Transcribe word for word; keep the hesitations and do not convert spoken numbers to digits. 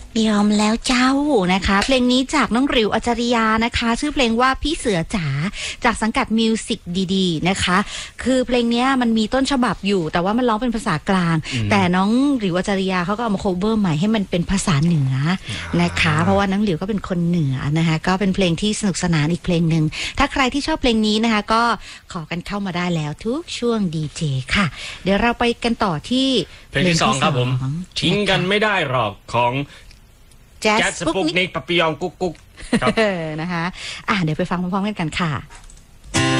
ยอมแล้วเจ้านะคะเพลงนี้จากน้องหริวอัจฉริยานะคะชื่อเพลงว่าพี่เสือจ๋าจากสังกัดมิวสิกดีๆนะคะคือเพลงนี้มันมีต้นฉบับอยู่แต่ว่ามันร้องเป็นภาษากลางแต่น้องหริวอัจฉริยาเขาก็เอามาโคเวอร์ใหม่ให้มันเป็นภาษาเหนือนะคะเพราะว่าน้องหริวก็เป็นคนเหนือนะคะก็เป็นเพลงที่สนุกสนานอีกเพลงหนึ่งถ้าใครที่ชอบเพลงนี้นะคะก็ขอกันเข้ามาได้แล้วทุกช่วงดีเจค่ะเดี๋ยวเราไปกันต่อที่เพลงที่สองครับผมทิ้งกันไม่ได้หรอกของแจ๊สสปุกนิกปะปิยองกุ๊กกุ๊กนะคะอ่ะเดี๋ยวไปฟังพร้อมๆกันกันค่ะ